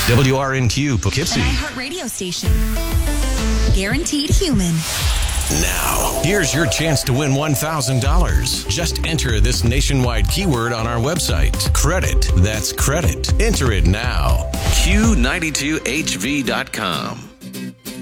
WRNQ Poughkeepsie. An iHeart radio station. Guaranteed human. Now, here's your chance to win $1,000. Just enter this nationwide keyword on our website. Credit. That's credit. Enter it now. Q92HV.com.